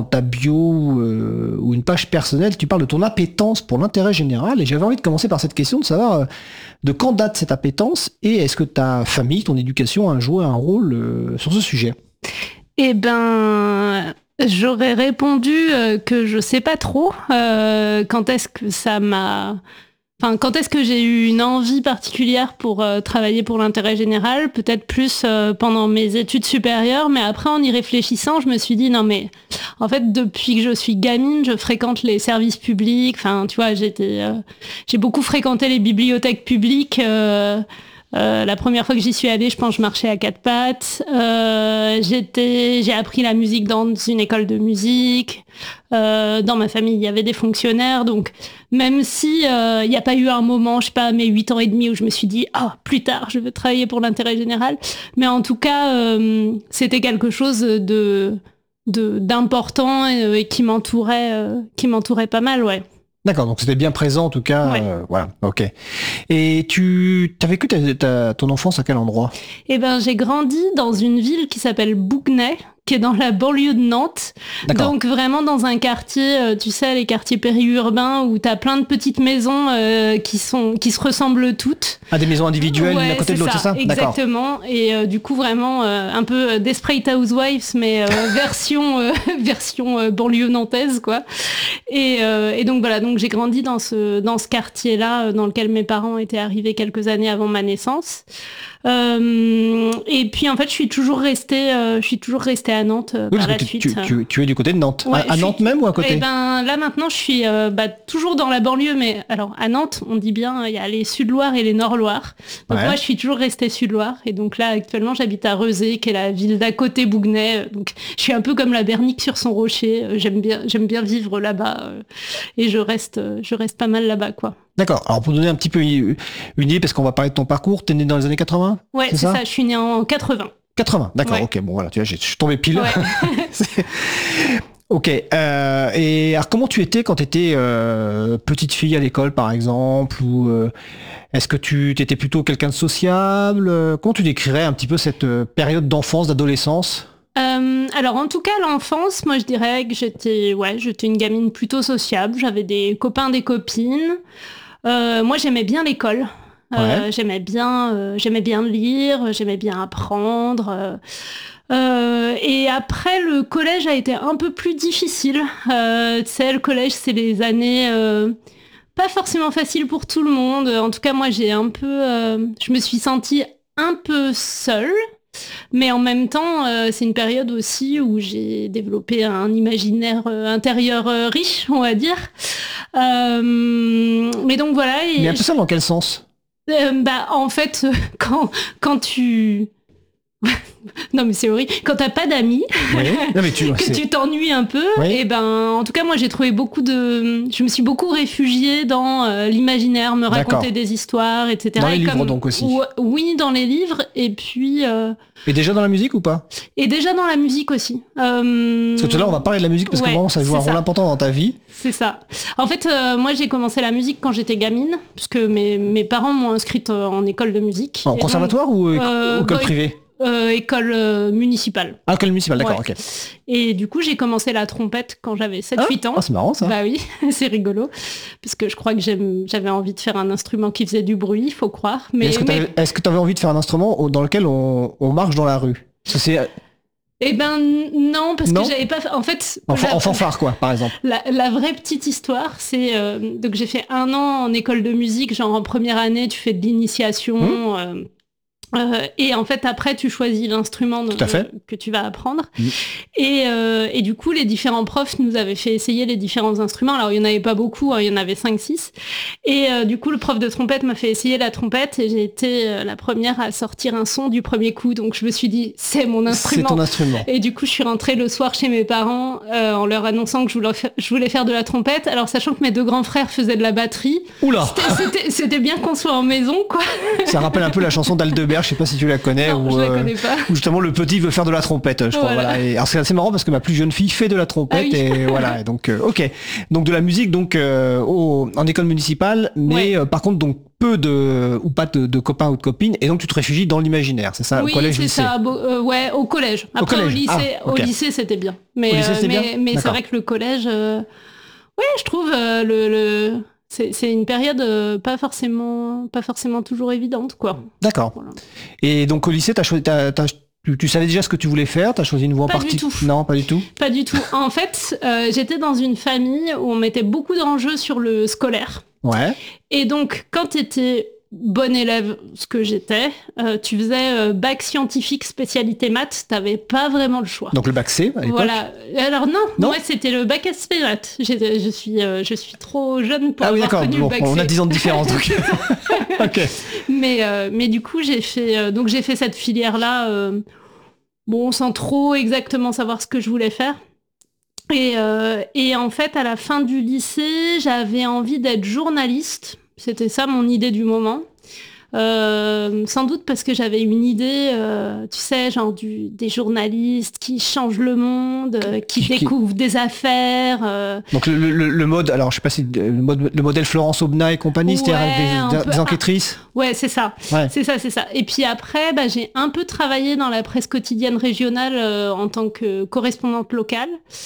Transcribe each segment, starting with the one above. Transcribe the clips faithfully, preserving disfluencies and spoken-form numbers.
ta bio euh, ou une page personnelle, tu parles de ton appétence pour l'intérêt général et j'avais envie de commencer par cette question de savoir euh, de quand date cette appétence et est-ce que ta famille, ton éducation a joué un rôle euh, sur ce sujet? Eh ben, j'aurais répondu euh, que je sais pas trop euh, quand est-ce que ça m'a... Enfin, quand est-ce que j'ai eu une envie particulière pour euh, travailler pour l'intérêt général? Peut-être plus euh, pendant mes études supérieures, mais après, en y réfléchissant, je me suis dit, non mais, en fait, depuis que je suis gamine, je fréquente les services publics. Enfin, tu vois, j'étais, euh, j'ai beaucoup fréquenté les bibliothèques publiques. Euh, Euh, la première fois que j'y suis allée, je pense que je marchais à quatre pattes. Euh, j'étais, j'ai appris la musique dans une école de musique. Euh, dans ma famille, il y avait des fonctionnaires. Donc, même si il n'y a pas eu un moment, je sais pas, à mes huit ans et demi, où je me suis dit, ah, oh, plus tard, je veux travailler pour l'intérêt général. Mais en tout cas, euh, c'était quelque chose de, de d'important et, et qui m'entourait, euh, qui m'entourait pas mal, ouais. D'accord, donc c'était bien présent en tout cas. Ouais. Euh, voilà, ok. Et tu as vécu ta, ta, ton enfance à quel endroit? Eh ben, j'ai grandi dans une ville qui s'appelle Bougnay, qui est dans la banlieue de Nantes. D'accord. Donc vraiment dans un quartier, euh, tu sais, les quartiers périurbains où t'as plein de petites maisons euh, qui sont qui se ressemblent toutes. Ah, des maisons individuelles, ouais, l'une à côté de l'autre, c'est ça? Exactement. D'accord. Et euh, du coup vraiment euh, un peu Desperate Housewives, mais euh, version euh, version euh, banlieue nantaise, quoi. Et, euh, et donc voilà, donc j'ai grandi dans ce dans ce quartier-là, euh, dans lequel mes parents étaient arrivés quelques années avant ma naissance. Euh, et puis en fait, je suis toujours restée, euh, je suis toujours restée à Nantes euh, Oui, par la tu, suite. Tu, tu, tu es du côté de Nantes. Ouais, à à Nantes suis... même ou à côté? Eh ben là maintenant, je suis euh, bah, toujours dans la banlieue, mais alors à Nantes, on dit bien, il y a les Sud-Loire et les Nord-Loire. Donc ouais. Moi, je suis toujours restée Sud-Loire, et donc là actuellement, j'habite à Rezé, qui est la ville d'à côté, Bougnay. Donc je suis un peu comme la Bernique sur son rocher. J'aime bien, j'aime bien vivre là-bas, euh, et je reste, je reste pas mal là-bas, quoi. D'accord. Alors pour donner un petit peu une idée, parce qu'on va parler de ton parcours, t'es né dans les années quatre-vingts? Ouais, c'est, c'est ça? ça. Je suis né en quatre-vingts. quatre-vingts, d'accord. Ouais. Ok. Bon voilà, tu vois, je suis tombé pile. Ouais. Ok. Euh, et alors comment tu étais quand tu étais euh, petite fille à l'école, par exemple, ou euh, est-ce que tu étais plutôt quelqu'un de sociable? Comment tu décrirais un petit peu cette euh, période d'enfance, d'adolescence? Euh, alors en tout cas l'enfance, moi je dirais que j'étais, ouais, j'étais une gamine plutôt sociable. J'avais des copains, des copines. Euh, moi j'aimais bien l'école. Euh, ouais. J'aimais bien, euh, j'aimais bien lire, j'aimais bien apprendre. Euh, euh, et après le collège a été un peu plus difficile. Euh, tu sais, le collège c'est les années euh, pas forcément faciles pour tout le monde. En tout cas moi j'ai un peu, euh, je me suis sentie un peu seule. Mais en même temps, euh, c'est une période aussi où j'ai développé un imaginaire euh, intérieur euh, riche, on va dire. Euh, mais donc voilà. Et mais un peu ça dans quel sens? euh, Bah en fait, euh, quand quand tu non mais c'est horrible. Quand t'as pas d'amis, oui. non, mais tu, que c'est... tu t'ennuies un peu, oui. Et ben en tout cas moi j'ai trouvé beaucoup de, je me suis beaucoup réfugiée dans euh, l'imaginaire, me raconter D'accord. des histoires, et cetera. Dans les et livres comme, donc aussi. Ou, oui, dans les livres et puis. Euh, et déjà dans la musique ou pas? Et déjà dans la musique aussi. Euh... Parce que tout à l'heure on va parler de la musique parce ouais, que vraiment ça joue un rôle ça. important dans ta vie. C'est ça. En fait euh, moi j'ai commencé la musique quand j'étais gamine, puisque mes mes parents m'ont inscrite en école de musique. En conservatoire donc, ou euh, école bah, privée? Euh, école euh, municipale. Ah, école municipale, d'accord, ouais. ok. Et du coup, j'ai commencé la trompette quand j'avais sept huit ah, ans. Ah, c'est marrant ça. Bah oui, c'est rigolo. Parce que je crois que j'aime, j'avais envie de faire un instrument qui faisait du bruit, il faut croire. Mais, est-ce que tu mais... est-ce que avais envie de faire un instrument dans lequel on, on marche dans la rue? Parce que c'est... Eh ben non, parce non que j'avais pas... En fait... En, la... en fanfare, quoi, par exemple. La, la vraie petite histoire, c'est... Euh, donc j'ai fait un an en école de musique, genre en première année, tu fais de l'initiation... Mmh. Euh, Euh, et en fait, après, tu choisis l'instrument de, euh, que tu vas apprendre. Mmh. Et, euh, et du coup, les différents profs nous avaient fait essayer les différents instruments. Alors, il n'y en avait pas beaucoup, hein, il y en avait cinq six. Et euh, du coup, le prof de trompette m'a fait essayer la trompette et j'ai été euh, la première à sortir un son du premier coup. Donc, je me suis dit, c'est mon instrument. C'est ton instrument. Et du coup, je suis rentrée le soir chez mes parents euh, en leur annonçant que je voulais, faire, je voulais faire de la trompette. Alors, sachant que mes deux grands frères faisaient de la batterie. Oula. C'était, c'était, c'était bien qu'on soit en maison, quoi. Ça rappelle un peu la chanson d'Aldebert je sais pas si tu la connais. Non, ou, je la euh, connais pas. Où justement le petit veut faire de la trompette, je crois. Voilà. Voilà. Et, alors c'est assez marrant parce que ma plus jeune fille fait de la trompette Ah oui. et voilà. Et donc, euh, ok. Donc de la musique donc euh, au, en école municipale, mais Ouais. euh, par contre donc peu de ou pas de, de copains ou de copines et donc tu te réfugies dans l'imaginaire, c'est ça, Oui, au collège, c'est lycée. ça. Beau- euh, ouais, au collège. Après, collège. au lycée, Ah, ok. au lycée, c'était bien. Mais, Au lycée, euh, c'était mais, bien mais c'est D'accord. vrai que le collège, euh, ouais, je trouve euh, le, le... C'est, c'est une période euh, pas forcément, pas forcément toujours évidente, quoi. D'accord. Voilà. Et donc au lycée, t'as choisi, t'as, t'as, tu, tu savais déjà ce que tu voulais faire, t'as choisi une voie en Pas du particulier. tout. Non, pas du tout. Pas du tout. En fait, euh, j'étais dans une famille où on mettait beaucoup d'enjeux sur le scolaire. Ouais. Et donc, quand tu étais bon élève, ce que j'étais, euh, tu faisais euh, bac scientifique spécialité maths, t'avais pas vraiment le choix. Donc le bac C à l'époque. Voilà. Alors non, Non moi c'était le bac S P maths. J'étais- Je suis, euh, je suis trop jeune pour Ah oui, avoir d'accord. connu Bon, le bac on a C. dix ans de différence. Donc. Ok. Mais, euh, mais du coup, j'ai fait, euh, donc j'ai fait cette filière-là, euh, bon, sans trop exactement savoir ce que je voulais faire. Et, euh, et en fait, à la fin du lycée, j'avais envie d'être journaliste. C'était ça mon idée du moment. Euh, sans doute parce que j'avais une idée, euh, tu sais, genre du, des journalistes qui changent le monde, euh, qui, Qui- qui- découvrent des affaires. euh, Donc le, le, le mode, alors je sais pas si le, mode, le modèle Florence Aubenas et compagnie, c'était Ouais, avec des, un des, peu. enquêtrices. Ouais, c'est ça. Ouais. C'est ça, c'est ça. Et puis après, bah, j'ai un peu travaillé dans la presse quotidienne régionale euh, en tant que correspondante locale.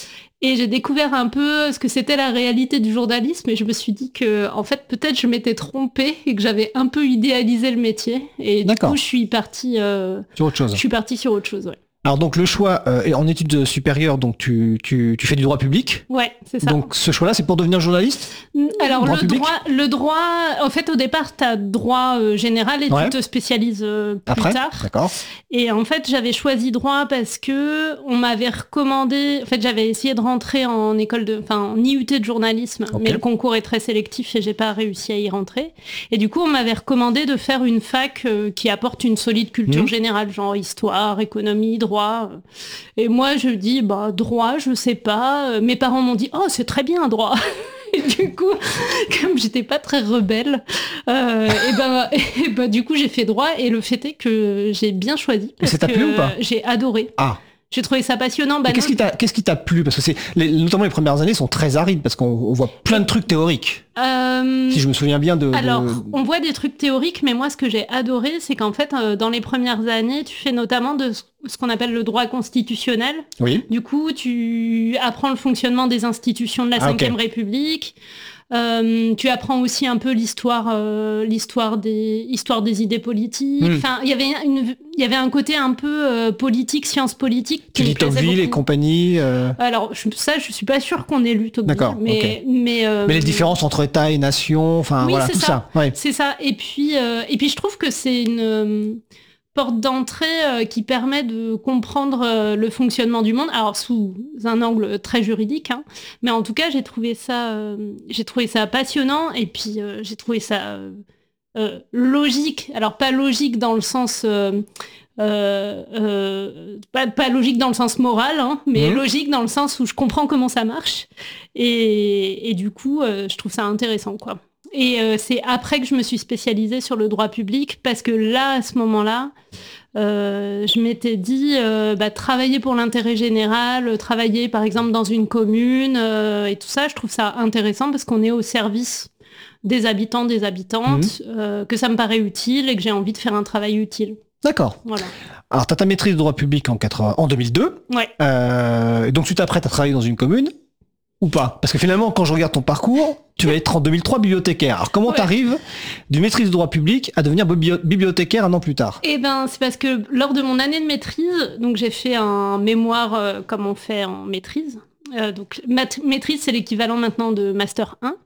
Et j'ai découvert un peu ce que c'était la réalité du journalisme et je me suis dit que, en fait, peut-être je m'étais trompée et que j'avais un peu idéalisé le métier. Et du D'accord. coup, je suis partie, euh, Sur autre chose. je suis partie sur autre chose, ouais. Alors donc le choix euh, est en études supérieures, donc tu, tu, tu fais du droit public. Ouais, c'est ça. Donc ce choix-là, c'est pour devenir journaliste. Alors droit le public droit, le droit, en fait au départ tu as droit euh, général et Ouais. tu te spécialises euh, plus Après, tard. d'accord. Et en fait j'avais choisi droit parce que on m'avait recommandé, en fait j'avais essayé de rentrer en école de, enfin en I U T de journalisme, Ok. mais le concours est très sélectif et j'ai pas réussi à y rentrer. Et du coup on m'avait recommandé de faire une fac euh, qui apporte une solide culture Mhm. générale, genre histoire, économie, droit. Et moi je dis bah droit, je sais pas. Euh, Mes parents m'ont dit oh c'est très bien droit. Et du coup, comme j'étais pas très rebelle, euh, et ben, et ben, du coup, j'ai fait droit. Et le fait est que j'ai bien choisi. Parce ça t'a que plu ou pas j'ai adoré. Ah. J'ai trouvé ça passionnant. Bah, Et qu'est-ce non, qui t'a, qu'est-ce qui t'a plu? Parce que c'est, les, notamment les premières années sont très arides parce qu'on on voit plein de trucs théoriques. euh, Si je me souviens bien de. de- Alors, on voit des trucs théoriques, mais moi, ce que j'ai adoré, c'est qu'en fait, euh, dans les premières années, tu fais notamment de ce ce qu'on appelle le droit constitutionnel. Oui. Du coup, tu apprends le fonctionnement des institutions de la Ah, ok. Cinquième République. Euh, tu apprends aussi un peu l'histoire, euh, l'histoire des, histoire des idées politiques. Hmm. Enfin, il y avait une, il y avait un côté un peu euh, politique, sciences politiques qui Tu me lis plaisait Tocqueville et beaucoup. compagnie. euh, Alors je- ça, je suis pas sûre qu'on ait lu Tocqueville, D'accord, mais mais, euh, Mais les différences entre État et nation, enfin Oui, voilà c'est tout ça. ça. Ouais. c'est ça. Et puis euh, et puis je trouve que c'est une euh, porte d'entrée euh, qui permet de comprendre euh, le fonctionnement du monde, alors sous un angle très juridique, hein, mais en tout cas j'ai trouvé ça, euh, j'ai trouvé ça passionnant et puis euh, j'ai trouvé ça euh, euh, logique. Alors pas logique dans le sens euh, euh, euh, pas, pas logique dans le sens moral, hein, mais Mhm. logique dans le sens où je comprends comment ça marche et, et du coup euh, je trouve ça intéressant quoi. Et euh, c'est après que je me suis spécialisée sur le droit public parce que là, à ce moment-là, euh, je m'étais dit, euh, bah, travailler pour l'intérêt général, euh, travailler par exemple dans une commune euh, et tout ça, je trouve ça intéressant parce qu'on est au service des habitants, des habitantes, euh, que ça me paraît utile et que j'ai envie de faire un travail utile. D'accord. Voilà. Alors, tu as ta maîtrise de droit public en, quatre- en deux mille deux. Ouais. Euh, et donc, tu t'apprêtes à travailler dans une commune ou pas? Parce que finalement, quand je regarde ton parcours, tu vas être en deux mille trois bibliothécaire. Alors, comment Ouais. t'arrives du maîtrise de droit public à devenir bibli- bibliothécaire un an plus tard? Eh ben, c'est parce que lors de mon année de maîtrise, donc j'ai fait un mémoire euh, comme on fait en maîtrise. Euh, donc mat- maîtrise, c'est l'équivalent maintenant de master un.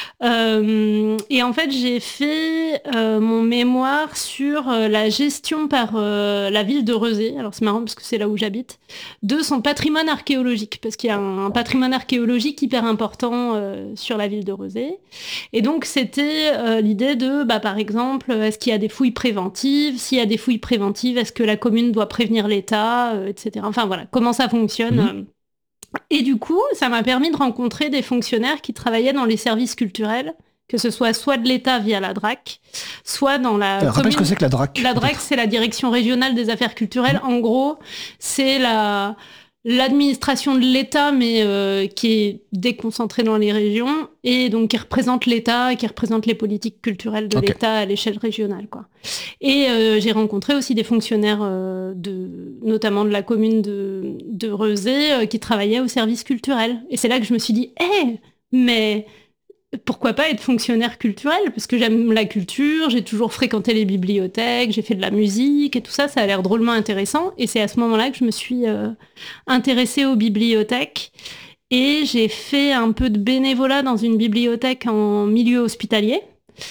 Euh, et en fait, j'ai fait euh, mon mémoire sur euh, la gestion par euh, la ville de Rezé. Alors c'est marrant parce que c'est là où j'habite, de son patrimoine archéologique, parce qu'il y a un, un patrimoine archéologique hyper important euh, sur la ville de Rezé. Et donc c'était euh, l'idée de, bah, par exemple, est-ce qu'il y a des fouilles préventives? S'il y a des fouilles préventives, est-ce que la commune doit prévenir l'État, euh, et cetera. Enfin voilà, comment ça fonctionne. Mhm. euh. Et du coup, ça m'a permis de rencontrer des fonctionnaires qui travaillaient dans les services culturels que ce soit soit de l'État via la D R A C, soit dans la Alors, commune... rappelle ce que c'est que la D R A C. La D R A C, c'est la Direction régionale des affaires culturelles. En gros, c'est la... l'administration de l'État, mais euh, qui est déconcentrée dans les régions, et donc qui représente l'État, qui représente les politiques culturelles de Okay. l'État à l'échelle régionale, quoi. Et euh, j'ai rencontré aussi des fonctionnaires, euh, de, notamment de la commune de, de Rezé, euh, qui travaillaient au service culturel. Et c'est là que je me suis dit, hé, hey, mais... pourquoi pas être fonctionnaire culturel, parce que j'aime la culture, j'ai toujours fréquenté les bibliothèques, j'ai fait de la musique et tout ça, ça a l'air drôlement intéressant. Et c'est à ce moment-là que je me suis euh, intéressée aux bibliothèques. Et j'ai fait un peu de bénévolat dans une bibliothèque en milieu hospitalier.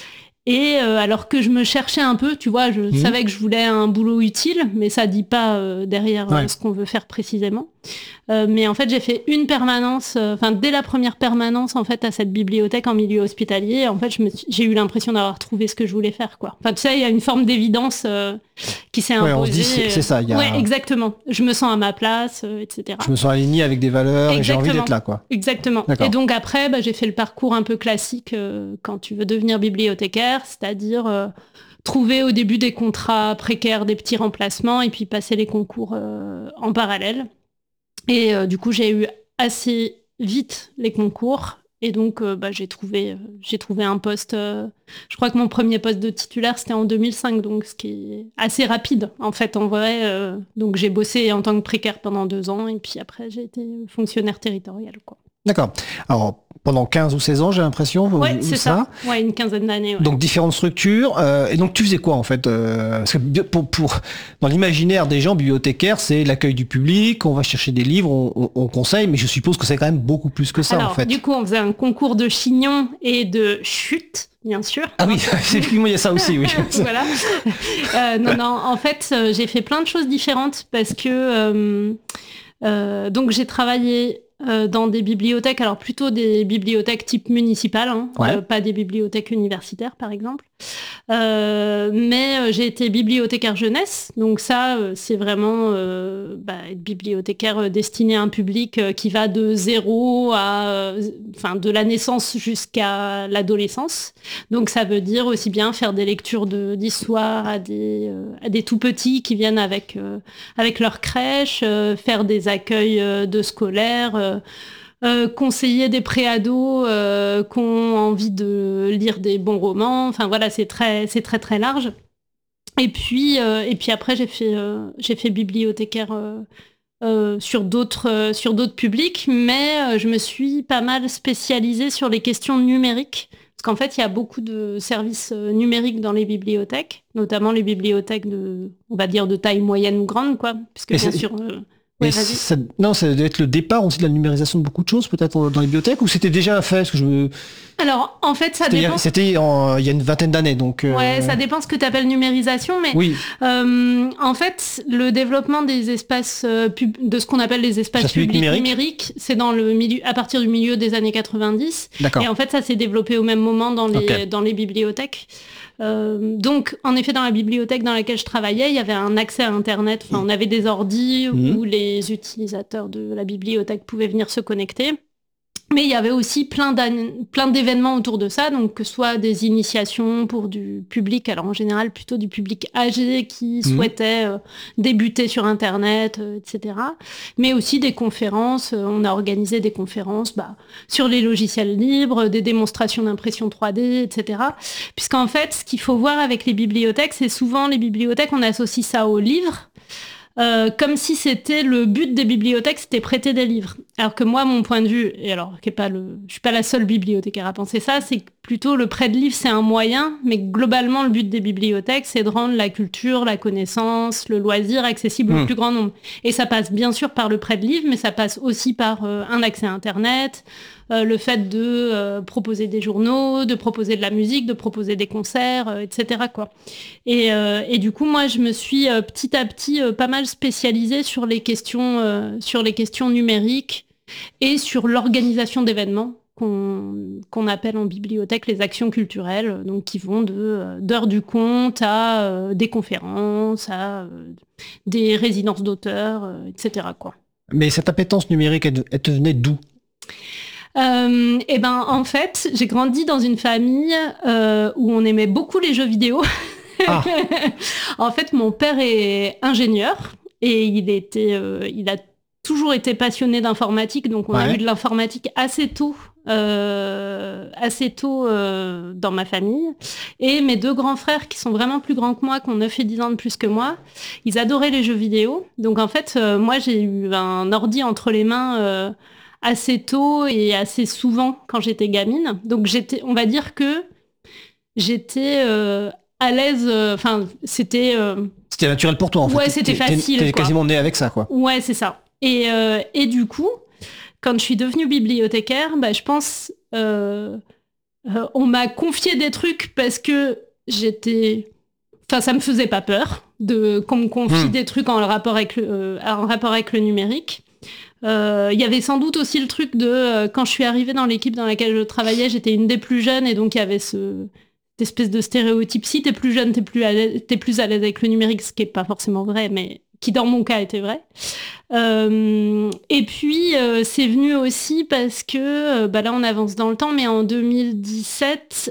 Et euh, alors que je me cherchais un peu, tu vois, je mmh. savais que je voulais un boulot utile, mais ça dit pas euh, derrière ouais. euh, ce qu'on veut faire précisément. Euh, mais en fait, j'ai fait une permanence, enfin euh, dès la première permanence en fait à cette bibliothèque en milieu hospitalier, en fait, je me suis, j'ai eu l'impression d'avoir trouvé ce que je voulais faire, quoi. Enfin, tu sais, il y a une forme d'évidence euh, qui s'est imposée. Ouais, on se dit, c'est, c'est ça. Y a... Ouais, exactement. Je me sens à ma place, euh, et cetera. Je me sens aligné avec des valeurs exactement. Et j'ai envie d'être là, quoi. Exactement. D'accord. Et donc après, bah, j'ai fait le parcours un peu classique euh, quand tu veux devenir bibliothécaire, c'est-à-dire euh, trouver au début des contrats précaires, des petits remplacements, et puis passer les concours euh, en parallèle. Et euh, du coup, j'ai eu assez vite les concours. Et donc, euh, bah, j'ai trouvé, euh, j'ai trouvé un poste. Euh, je crois que mon premier poste de titulaire, c'était en deux mille cinq, donc ce qui est assez rapide, en fait, en vrai. Euh, donc, j'ai bossé en tant que précaire pendant deux ans. Et puis après, j'ai été fonctionnaire territorial, quoi. D'accord. Alors, pendant quinze ou seize ans, j'ai l'impression. Oui, c'est ça. ça. Ouais, une quinzaine d'années. Ouais. Donc, différentes structures. Euh, et donc, tu faisais quoi, en fait euh, parce que pour, pour, dans l'imaginaire des gens, bibliothécaires, c'est l'accueil du public, on va chercher des livres, on, on, on conseille, mais je suppose que c'est quand même beaucoup plus que ça, Alors, en fait. Du coup, on faisait un concours de chignon et de chute, bien sûr. Ah oui, effectivement, il y a ça aussi, oui. Voilà. Euh, non, non, en fait, euh, j'ai fait plein de choses différentes parce que... Euh, euh, donc, j'ai travaillé... Euh, dans des bibliothèques, alors plutôt des bibliothèques type municipales, hein, ouais. euh, pas des bibliothèques universitaires par exemple. Euh, mais euh, j'ai été bibliothécaire jeunesse, donc ça euh, c'est vraiment euh, bah, être bibliothécaire destiné à un public euh, qui va de zéro à, enfin euh, de la naissance jusqu'à l'adolescence. Donc ça veut dire aussi bien faire des lectures de, d'histoire à des, euh, à des tout petits qui viennent avec, euh, avec leur crèche, euh, faire des accueils euh, de scolaires, euh, Euh, conseiller des préados euh, qui ont envie de lire des bons romans. Enfin voilà, c'est très, c'est très très large. Et puis, euh, et puis après, j'ai fait, euh, j'ai fait bibliothécaire euh, euh, sur d'autres, euh, sur d'autres publics, mais euh, je me suis pas mal spécialisée sur les questions numériques. Parce qu'en fait, il y a beaucoup de services euh, numériques dans les bibliothèques, notamment les bibliothèques de, on va dire, de taille moyenne ou grande, quoi. Puisque bien sûr... Euh, Ouais, ça, non, ça doit être le départ aussi de la numérisation de beaucoup de choses, peut-être dans les bibliothèques, ou c'était déjà fait parce que je me... Alors, en fait, ça c'était, dépend. C'était en, il y a une vingtaine d'années, donc. Euh... Ouais, ça dépend ce que tu appelles numérisation, mais oui. euh, en fait, le développement des espaces euh, pub... de ce qu'on appelle les espaces ça publics numérique. numériques, c'est dans le milieu, à partir du milieu des années quatre-vingt-dix. D'accord. Et en fait, ça s'est développé au même moment dans les okay. dans les bibliothèques. Euh, donc, en effet, dans la bibliothèque dans laquelle je travaillais, il y avait un accès à Internet. Enfin, on avait des ordis mmh. où les utilisateurs de la bibliothèque pouvaient venir se connecter. Mais il y avait aussi plein, plein d'événements autour de ça, donc que ce soit des initiations pour du public, alors en général plutôt du public âgé qui mmh. souhaitait euh, débuter sur Internet, euh, et cetera. Mais aussi des conférences, euh, on a organisé des conférences bah, sur les logiciels libres, des démonstrations d'impression trois D, et cetera. Puisqu'en fait, ce qu'il faut voir avec les bibliothèques, c'est souvent les bibliothèques, on associe ça aux livres. Euh, comme si c'était le but des bibliothèques, c'était prêter des livres. Alors que moi, mon point de vue, et alors qui est pas le, je suis pas la seule bibliothécaire à penser ça, c'est que plutôt le prêt de livres, c'est un moyen, mais globalement, le but des bibliothèques, c'est de rendre la culture, la connaissance, le loisir accessible mmh. au plus grand nombre. Et ça passe bien sûr par le prêt de livres, mais ça passe aussi par euh, un accès à Internet, euh, le fait de euh, proposer des journaux, de proposer de la musique, de proposer des concerts, euh, et cetera, quoi. Et, euh, et du coup, moi, je me suis euh, petit à petit euh, pas mal spécialisée sur les questions, euh, sur les questions numériques et sur l'organisation d'événements qu'on, qu'on appelle en bibliothèque les actions culturelles, donc qui vont de, euh, d'heures du conte à euh, des conférences, à euh, des résidences d'auteurs, euh, et cetera, quoi. Mais cette appétence numérique, elle, elle te venait d'où ? euh, Et ben, en fait, j'ai grandi dans une famille euh, où on aimait beaucoup les jeux vidéo. Ah. En fait, mon père est ingénieur et il était, euh, il a toujours été passionné d'informatique, donc on ouais. a eu de l'informatique assez tôt. Euh, assez tôt euh, dans ma famille. Et mes deux grands frères, qui sont vraiment plus grands que moi, qui ont neuf et dix ans de plus que moi, ils adoraient les jeux vidéo. Donc en fait, euh, moi, j'ai eu un ordi entre les mains euh, assez tôt et assez souvent quand j'étais gamine. Donc j'étais, on va dire que j'étais euh, à l'aise, enfin, euh, c'était... Euh... C'était naturel pour toi, en fait. Ouais, c'était t'es, facile. T'es, t'es quasiment né avec ça, quoi. Ouais, c'est ça. Et, euh, et du coup... Quand je suis devenue bibliothécaire, bah, je pense euh, euh, on m'a confié des trucs parce que j'étais... Enfin, ça me faisait pas peur de qu'on me confie mmh. des trucs en rapport avec le, euh, en rapport avec le numérique. Il euh, y avait sans doute aussi le truc de... Euh, quand je suis arrivée dans l'équipe dans laquelle je travaillais, j'étais une des plus jeunes et donc il y avait ce, cette espèce de stéréotype. Si t'es plus jeune, t'es plus à l'aise, t'es plus à l'aise avec le numérique, ce qui est pas forcément vrai, mais qui dans mon cas était vrai. Euh, et puis euh, c'est venu aussi parce que euh, bah là on avance dans le temps, mais en deux mille dix-sept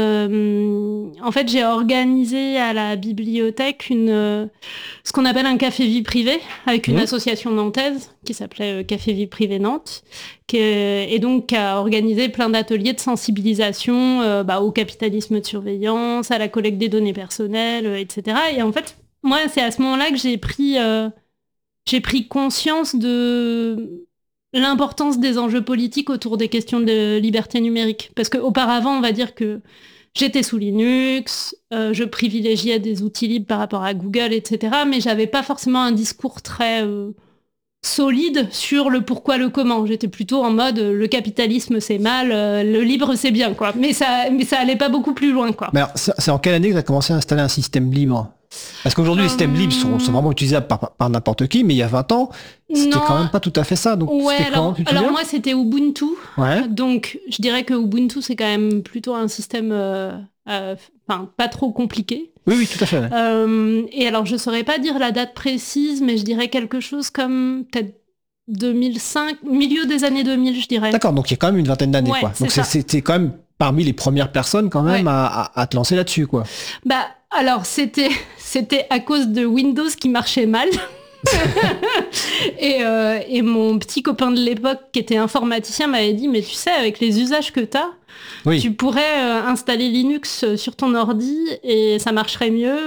euh, en fait j'ai organisé à la bibliothèque une euh, ce qu'on appelle un café vie privée avec une mmh. association nantaise qui s'appelait euh, Café Vie Privée Nantes, qui est, et donc qui a organisé plein d'ateliers de sensibilisation euh, bah, au capitalisme de surveillance, à la collecte des données personnelles, euh, et cetera. Et en fait moi c'est à ce moment-là que j'ai pris euh, J'ai pris conscience de l'importance des enjeux politiques autour des questions de liberté numérique. Parce qu'auparavant, on va dire que j'étais sous Linux, euh, je privilégiais des outils libres par rapport à Google, et cetera. Mais j'avais pas forcément un discours très euh, solide sur le pourquoi, le comment. J'étais plutôt en mode euh, le capitalisme c'est mal, euh, le libre c'est bien, quoi. Mais ça, mais ça allait pas beaucoup plus loin, quoi. Mais alors, c'est en quelle année que tu as commencé à installer un système libre ? Parce qu'aujourd'hui, les systèmes libres sont, sont vraiment utilisables par, par n'importe qui, mais il y a vingt ans, c'était non. quand même pas tout à fait ça. Donc, ouais, c'était alors, comment, alors moi, c'était Ubuntu. Ouais. Donc, je dirais que Ubuntu, c'est quand même plutôt un système euh, euh, pas trop compliqué. Oui, oui, tout à fait. Ouais. Euh, et alors, je saurais pas dire la date précise, mais je dirais quelque chose comme peut-être deux mille cinq, milieu des années deux mille, je dirais. D'accord, donc il y a quand même une vingtaine d'années, ouais, quoi. Donc, c'est, c'était quand même parmi les premières personnes, quand même, ouais. à, à, à te lancer là-dessus, quoi. Bah, alors, c'était, c'était à cause de Windows qui marchait mal. et, euh, et mon petit copain de l'époque, qui était informaticien, m'avait dit, mais tu sais, avec les usages que t'as, oui. tu pourrais euh, installer Linux sur ton ordi et ça marcherait mieux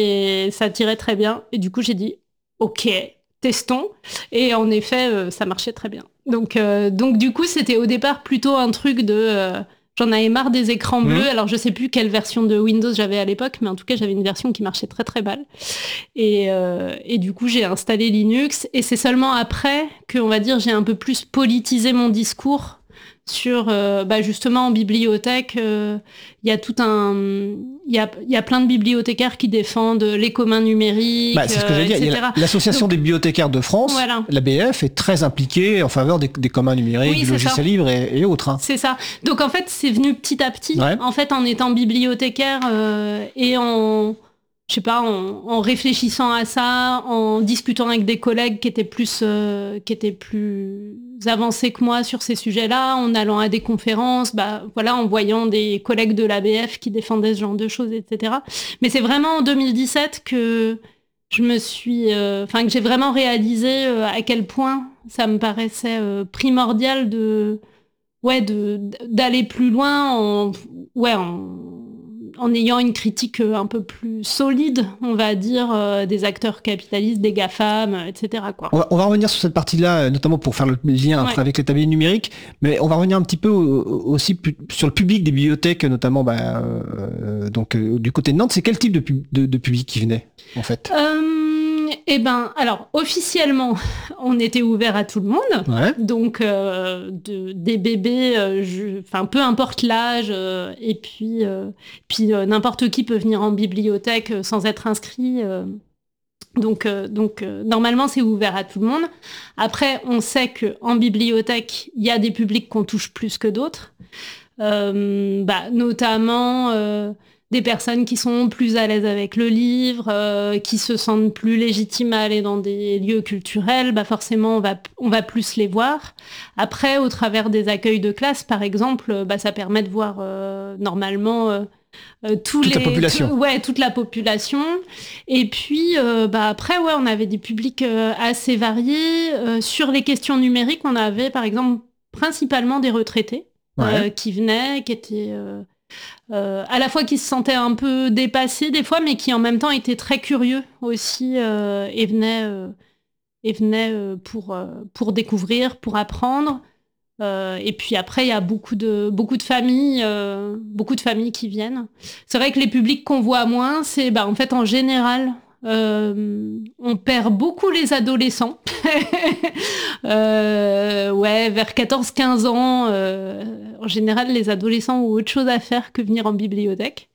et ça tirait très bien. Et du coup, j'ai dit, ok, testons. Et en effet, euh, ça marchait très bien. Donc, euh, donc du coup, c'était au départ plutôt un truc de... Euh, J'en avais marre des écrans bleus. Mmh. Alors, je sais plus quelle version de Windows j'avais à l'époque, mais en tout cas, j'avais une version qui marchait très, très mal. Et, euh, et du coup, j'ai installé Linux. Et c'est seulement après que, on va dire, j'ai un peu plus politisé mon discours sur, euh, bah, justement, en bibliothèque, il euh, y a tout un... Il y a, y a plein de bibliothécaires qui défendent les communs numériques, bah, c'est ce que j'allais dire. Il y a l'Association Donc, des bibliothécaires de France, voilà. l'A B F, est très impliquée en faveur des, des communs numériques, oui, du logiciel libre et, et autres. Hein. C'est ça. Donc en fait, c'est venu petit à petit. Ouais. En fait, en étant bibliothécaire euh, et en... je sais pas, en, en réfléchissant à ça, en discutant avec des collègues qui étaient plus, euh, qui étaient plus avancés que moi sur ces sujets-là, en allant à des conférences, bah, voilà, en voyant des collègues de l'A B F qui défendaient ce genre de choses, et cetera. Mais c'est vraiment en deux mille dix-sept que je me suis, enfin, euh, que j'ai vraiment réalisé euh, à quel point ça me paraissait euh, primordial de, ouais, de, d'aller plus loin en, ouais, en, en ayant une critique un peu plus solide, on va dire, euh, des acteurs capitalistes, des GAFAM, et cetera, quoi. On va, on va revenir sur cette partie-là, notamment pour faire le lien ouais. avec les tabliers numériques, mais on va revenir un petit peu aussi sur le public des bibliothèques, notamment bah, euh, donc, euh, du côté de Nantes. C'est quel type de, pub- de, de public qui venait, en fait euh... Eh ben, alors, officiellement, on était ouvert à tout le monde. Ouais. Donc, euh, de, des bébés, euh, je, enfin, peu importe l'âge, euh, et puis, euh, puis euh, n'importe qui peut venir en bibliothèque euh, sans être inscrit. Euh, donc, euh, donc euh, normalement, c'est ouvert à tout le monde. Après, on sait qu'en bibliothèque, il y a des publics qu'on touche plus que d'autres. Euh, bah, notamment... Euh, des personnes qui sont plus à l'aise avec le livre, euh, qui se sentent plus légitimes à aller dans des lieux culturels, bah forcément on va, on va plus les voir. Après, au travers des accueils de classe, par exemple, bah, ça permet de voir euh, normalement euh, euh, tous toute les, la population. tout, ouais, toute la population. Et puis euh, bah, après, ouais, on avait des publics euh, assez variés. Euh, sur les questions numériques, on avait par exemple principalement des retraités Ouais. euh, qui venaient, qui étaient... Euh, Euh, à la fois qui se sentaient un peu dépassés des fois, mais qui en même temps étaient très curieux aussi euh, et venaient, euh, et venaient euh, pour, euh, pour découvrir, pour apprendre. Euh, et puis après, il y a beaucoup de, beaucoup de familles, euh, beaucoup de familles qui viennent. C'est vrai que les publics qu'on voit moins, c'est bah, en fait en général, euh, on perd beaucoup les adolescents. euh, ouais, vers quatorze quinze ans, euh, en général, les adolescents ont autre chose à faire que venir en bibliothèque.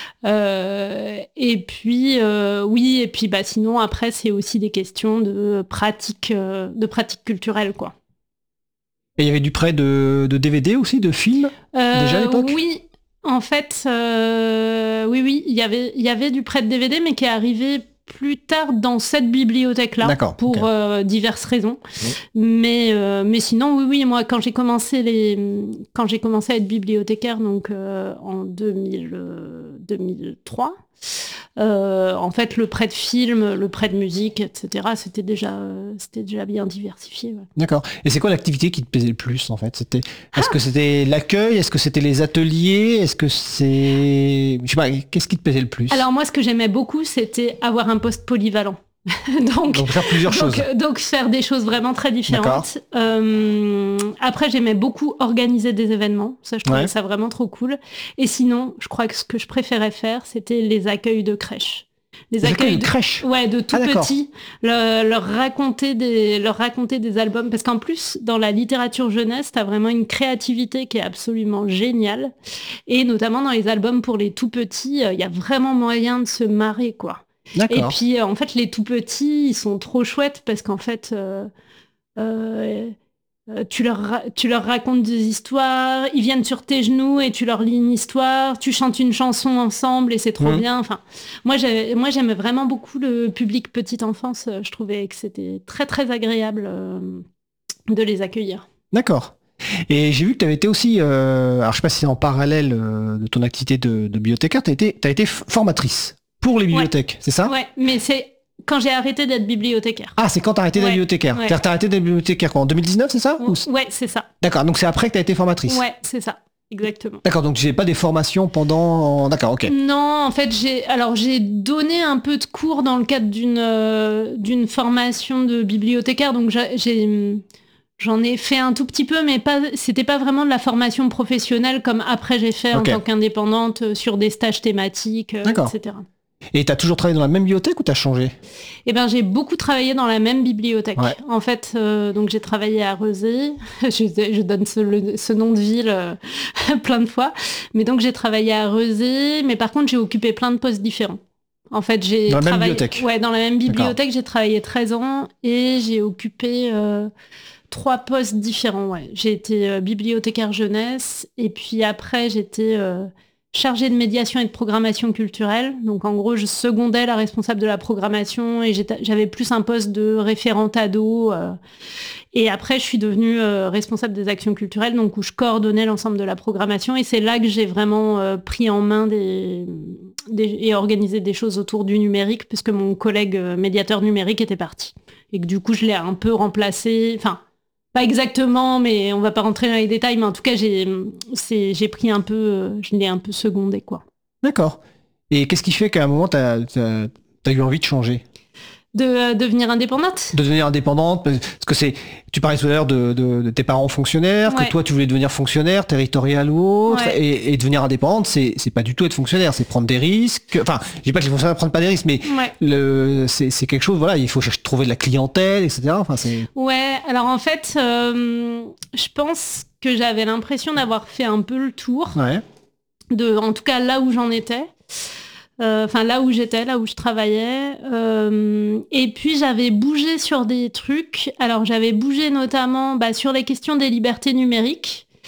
Euh, et puis, euh, oui, et puis bah, sinon, après, c'est aussi des questions de pratique, euh, de pratique culturelle, quoi. Et il y avait du prêt de, de D V D aussi, de films, euh, déjà à l'époque? Oui, en fait, euh, oui, oui, il y avait, il y avait du prêt de D V D, mais qui est arrivé plus tard dans cette bibliothèque-là, D'accord, pour ok. euh, diverses raisons. Mmh. Mais, euh, mais sinon, oui, oui, moi, quand j'ai commencé, les... quand j'ai commencé à être bibliothécaire, donc euh, en deux mille, euh, deux mille trois, euh, en fait, le prêt de film, le prêt de musique, et cetera, c'était déjà, euh, c'était déjà bien diversifié. Ouais. D'accord. Et c'est quoi l'activité qui te plaisait le plus, en fait? C'était, est-ce ah que c'était l'accueil? Est-ce que c'était les ateliers? Est-ce que c'est... Je sais pas, qu'est-ce qui te plaisait le plus? Alors moi, ce que j'aimais beaucoup, c'était avoir un poste polyvalent. donc, donc faire plusieurs donc, choses. Donc faire des choses vraiment très différentes. Euh, après, j'aimais beaucoup organiser des événements. Ça, je trouvais ouais. ça vraiment trop cool. Et sinon, je crois que ce que je préférais faire, c'était les accueils de crèche. Les, les accueils, accueils de, de crèche. Ouais, de tout ah, petits, leur, leur raconter des, leur raconter des albums. Parce qu'en plus, dans la littérature jeunesse, t'as vraiment une créativité qui est absolument géniale. Et notamment dans les albums pour les tout petits, il y a vraiment moyen de se marrer, quoi. D'accord. Et puis, en fait, les tout petits, ils sont trop chouettes parce qu'en fait, euh, euh, tu, leur, tu leur racontes des histoires, ils viennent sur tes genoux et tu leur lis une histoire, tu chantes une chanson ensemble et c'est trop mmh. bien. Enfin, moi, j'ai, moi, j'aimais vraiment beaucoup le public petite enfance. Je trouvais que c'était très, très agréable euh, de les accueillir. D'accord. Et j'ai vu que tu avais été aussi, euh, alors je sais pas si c'est en parallèle euh, de ton activité de, de bibliothécaire, tu as été, t'as été formatrice. Pour les bibliothèques, ouais. c'est ça? Ouais, mais c'est quand j'ai arrêté d'être bibliothécaire. Ah, c'est quand t'as arrêté ouais. d'être bibliothécaire. Ouais. T'as arrêté d'être bibliothécaire quoi, en deux mille dix-neuf, c'est ça? Ouais, c'est ça. D'accord, donc c'est après que t'as été formatrice. Ouais, c'est ça, exactement. D'accord, donc j'ai pas des formations pendant... D'accord, ok. Non, en fait, j'ai alors j'ai donné un peu de cours dans le cadre d'une euh, d'une formation de bibliothécaire, donc j'ai... j'ai J'en ai fait un tout petit peu, mais pas, c'était pas vraiment de la formation professionnelle comme après j'ai fait okay. en tant qu'indépendante sur des stages thématiques, euh, et cetera. Et tu as toujours travaillé dans la même bibliothèque ou tu as changé? Eh ben, j'ai beaucoup travaillé dans la même bibliothèque. Ouais. En fait, euh, donc j'ai travaillé à Rezé. je, je donne ce, le, ce nom de ville euh, plein de fois. Mais donc j'ai travaillé à Rezé, mais par contre j'ai occupé plein de postes différents. En fait, j'ai dans la travaillé... même bibliothèque. Ouais, dans la même bibliothèque, j'ai travaillé treize ans et j'ai occupé euh, trois postes différents. Ouais. J'ai été euh, bibliothécaire jeunesse et puis après j'étais euh, chargée de médiation et de programmation culturelle. Donc en gros, je secondais la responsable de la programmation et j'avais plus un poste de référente ado. Euh, et après, je suis devenue euh, responsable des actions culturelles, donc où je coordonnais l'ensemble de la programmation. Et c'est là que j'ai vraiment euh, pris en main des, des, et organisé des choses autour du numérique, puisque mon collègue euh, médiateur numérique était parti. Et que du coup, je l'ai un peu remplacé. Enfin, pas exactement, mais on va pas rentrer dans les détails. Mais en tout cas, j'ai, c'est, j'ai pris un peu, euh, je l'ai un peu secondé, quoi. D'accord. Et qu'est-ce qui fait qu'à un moment, t'as, t'as, t'as eu envie de changer? De euh, devenir indépendante. De devenir indépendante, parce que c'est, tu parlais tout à l'heure de, de, de tes parents fonctionnaires, ouais. que toi tu voulais devenir fonctionnaire, territorial ou autre, ouais. et, et devenir indépendante, c'est, c'est pas du tout être fonctionnaire, c'est prendre des risques. Enfin, je dis pas que les fonctionnaires prennent pas des risques, mais ouais. le, c'est, c'est quelque chose, voilà, il faut chercher, trouver de la clientèle, et cetera. Enfin, c'est... Ouais, alors en fait, euh, je pense que j'avais l'impression d'avoir fait un peu le tour, ouais. de, en tout cas là où j'en étais. Enfin, euh, là où j'étais, là où je travaillais. Euh, et puis, j'avais bougé sur des trucs. Alors, j'avais bougé notamment bah, sur les questions des libertés numériques.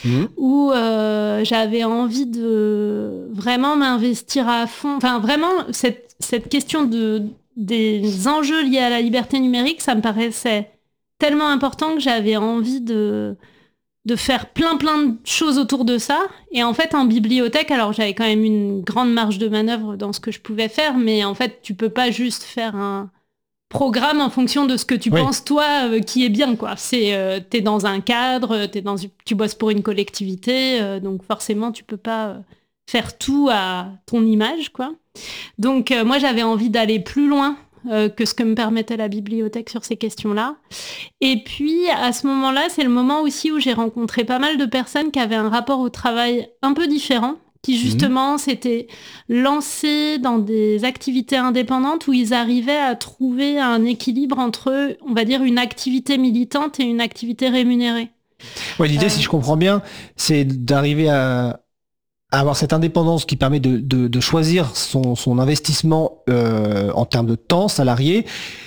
mmh. où euh, j'avais envie de vraiment m'investir à fond. Enfin, vraiment, cette, cette question de, des enjeux liés à la liberté numérique, ça me paraissait tellement important que j'avais envie de, de faire plein plein de choses autour de ça. Et en fait, en bibliothèque, alors j'avais quand même une grande marge de manœuvre dans ce que je pouvais faire, mais en fait, tu peux pas juste faire un programme en fonction de ce que tu oui. penses, toi, euh, qui est bien, quoi. C'est, euh, t'es dans un cadre, t'es dans, tu bosses pour une collectivité, euh, donc forcément, tu peux pas euh, faire tout à ton image, quoi. Donc, euh, moi, j'avais envie d'aller plus loin Euh, que ce que me permettait la bibliothèque sur ces questions-là. Et puis, à ce moment-là, c'est le moment aussi où j'ai rencontré pas mal de personnes qui avaient un rapport au travail un peu différent, qui justement mmh. s'étaient lancés dans des activités indépendantes où ils arrivaient à trouver un équilibre entre, on va dire, une activité militante et une activité rémunérée. Ouais, l'idée, euh... si je comprends bien, c'est d'arriver à... avoir cette indépendance qui permet de, de, de choisir son, son investissement euh, en termes de temps salarié,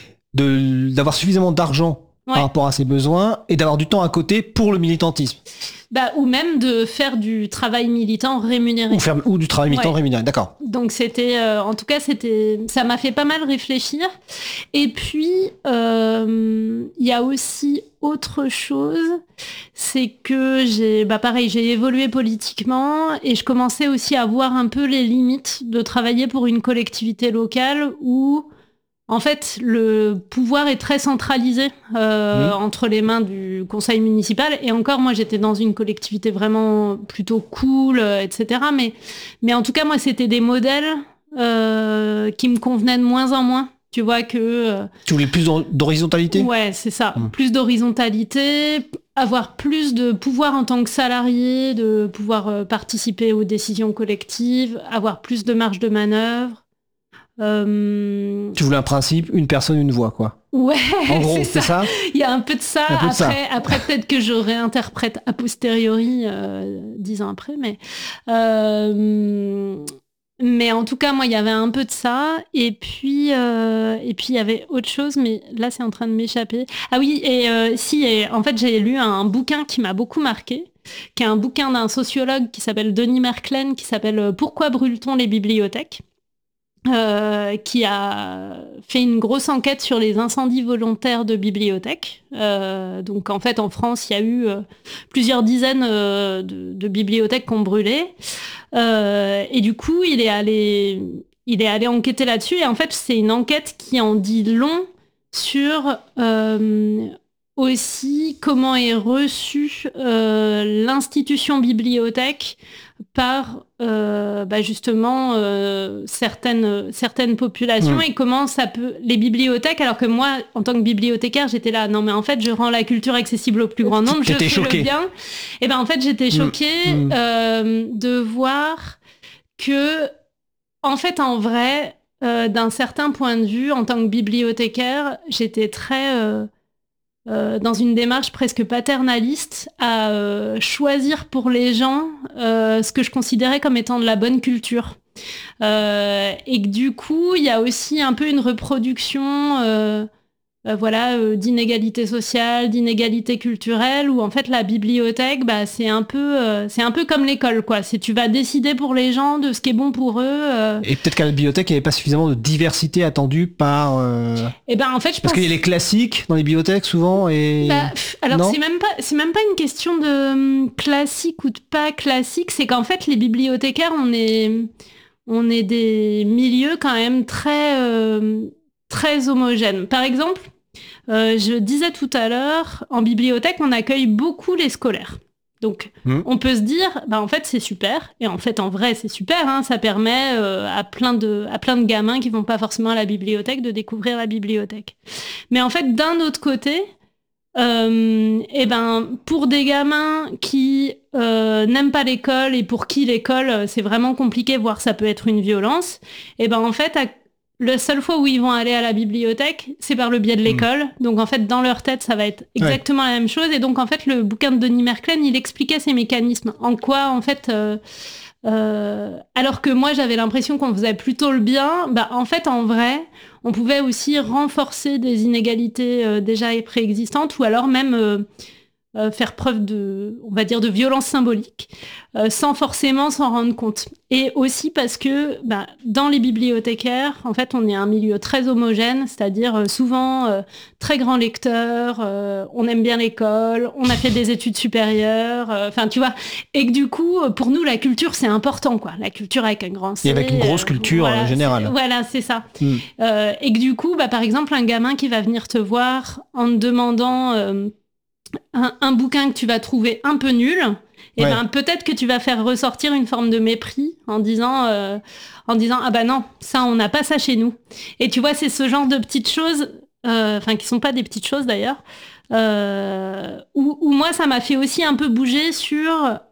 de, d'avoir suffisamment d'argent ouais. par rapport à ses besoins et d'avoir du temps à côté pour le militantisme. Bah, ou même de faire du travail militant rémunéré. Ou, faire, ou du travail militant ouais. rémunéré, d'accord. Donc c'était, euh, en tout cas, c'était, ça m'a fait pas mal réfléchir. Et puis, il euh, y a aussi autre chose, c'est que j'ai, bah pareil, j'ai évolué politiquement et je commençais aussi à voir un peu les limites de travailler pour une collectivité locale où en fait, le pouvoir est très centralisé euh, mmh. entre les mains du conseil municipal. Et encore, moi, j'étais dans une collectivité vraiment plutôt cool, euh, et cetera. Mais, mais en tout cas, moi, c'était des modèles euh, qui me convenaient de moins en moins. Tu vois que... Euh, tu voulais plus d'horizontalité ? Ouais, c'est ça. Mmh. Plus d'horizontalité, avoir plus de pouvoir en tant que salarié, de pouvoir euh, participer aux décisions collectives, avoir plus de marge de manœuvre. Euh... Tu voulais un principe, une personne, une voix, quoi. Ouais, en gros, c'est, c'est ça. Il y a un peu de ça. Un peu de après, ça. après peut-être que je réinterprète a posteriori, euh, dix ans après, mais euh... mais en tout cas, moi, il y avait un peu de ça. Et puis, euh... et puis il y avait autre chose, mais là, c'est en train de m'échapper. Ah oui, et euh, si, et, en fait, j'ai lu un bouquin qui m'a beaucoup marqué, qui est un bouquin d'un sociologue qui s'appelle Denis Merklen, qui s'appelle « Pourquoi brûle-t-on les bibliothèques ?» Euh, qui a fait une grosse enquête sur les incendies volontaires de bibliothèques. Euh, donc en fait en France, il y a eu euh, plusieurs dizaines euh, de, de bibliothèques qui ont brûlé. Euh, et du coup, il est allé, il est allé enquêter là-dessus. Et en fait, c'est une enquête qui en dit long sur euh, aussi comment est reçue euh, l'institution bibliothèque par euh, bah justement euh, certaines, certaines populations mmh. et comment ça peut... Les bibliothèques, alors que moi, en tant que bibliothécaire, j'étais là, non mais en fait, je rends la culture accessible au plus grand nombre, je fais choquée. Le bien. Et ben en fait, j'étais choquée mmh. euh, de voir que, en fait, en vrai, euh, d'un certain point de vue, en tant que bibliothécaire, j'étais très... Euh, Euh, dans une démarche presque paternaliste à euh, choisir pour les gens euh, ce que je considérais comme étant de la bonne culture. Euh, et que du coup, il y a aussi un peu une reproduction euh, euh, voilà, euh, d'inégalité sociale, d'inégalité culturelle, où en fait la bibliothèque, bah, c'est un peu, euh, c'est un peu comme l'école, quoi. C'est tu vas décider pour les gens de ce qui est bon pour eux. Euh... Et peut-être qu'à la bibliothèque, il n'y avait pas suffisamment de diversité attendue par. Euh... Et ben en fait, je Parce pense... qu'il y a les classiques dans les bibliothèques souvent et. Bah, pff, alors non c'est même pas, c'est même pas une question de hum, classique ou de pas classique, c'est qu'en fait les bibliothécaires, on est, on est des milieux quand même très, euh, très homogènes. Par exemple. Euh, je disais tout à l'heure, en bibliothèque, on accueille beaucoup les scolaires. Donc, mmh. on peut se dire, bah, en fait, c'est super. Et en fait, en vrai, c'est super. Hein, ça permet euh, à, plein de, à plein de gamins qui vont pas forcément à la bibliothèque de découvrir la bibliothèque. Mais en fait, d'un autre côté, euh, et ben, pour des gamins qui euh, n'aiment pas l'école et pour qui l'école, c'est vraiment compliqué, voire ça peut être une violence, et ben, en fait, à la seule fois où ils vont aller à la bibliothèque, c'est par le biais de l'école. Mmh. Donc, en fait, dans leur tête, ça va être exactement ouais. la même chose. Et donc, en fait, le bouquin de Denis Merklen, il expliquait ces mécanismes. En quoi, en fait... Euh, euh, alors que moi, j'avais l'impression qu'on faisait plutôt le bien, bah, en fait, en vrai, on pouvait aussi renforcer des inégalités euh, déjà préexistantes ou alors même... Euh, euh, faire preuve de, on va dire, de violence symbolique, euh, sans forcément s'en rendre compte. Et aussi parce que bah, dans les bibliothécaires, en fait, on est un milieu très homogène, c'est-à-dire euh, souvent euh, très grands lecteurs, euh, on aime bien l'école, on a fait des études supérieures, enfin, euh, tu vois, et que du coup, pour nous, la culture, c'est important, quoi. La culture avec un grand C. Et avec une grosse culture euh, voilà, générale. C'est, voilà, c'est ça. Mm. Euh, et que du coup, bah, par exemple, un gamin qui va venir te voir en te demandant euh, un, un bouquin que tu vas trouver un peu nul, et ouais. ben peut-être que tu vas faire ressortir une forme de mépris en disant, euh, en disant ah bah non, ça on n'a pas ça chez nous. Et tu vois, c'est ce genre de petites choses, enfin euh, qui sont pas des petites choses d'ailleurs, euh, où, où moi ça m'a fait aussi un peu bouger sur